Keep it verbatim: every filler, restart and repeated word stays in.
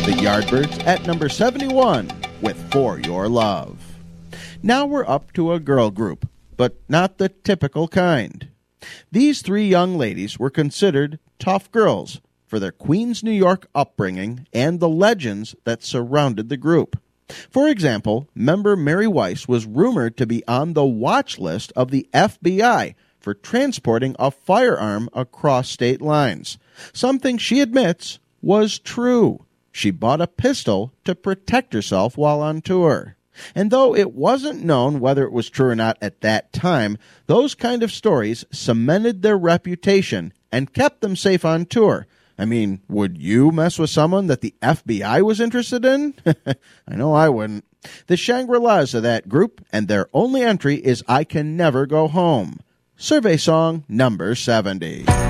The Yardbirds at number seventy-one with For Your Love. Now we're up to a girl group, but not the typical kind. These three young ladies were considered tough girls for their Queens, New York upbringing and the legends that surrounded the group. For example, member Mary Weiss was rumored to be on the watch list of the F B I for transporting a firearm across state lines, something she admits was true. She bought a pistol to protect herself while on tour. And though it wasn't known whether it was true or not at that time, those kind of stories cemented their reputation and kept them safe on tour. I mean, would you mess with someone that the F B I was interested in? I know I wouldn't. The Shangri-Las of that group, and their only entry is I Can Never Go Home. Survey song number seventy.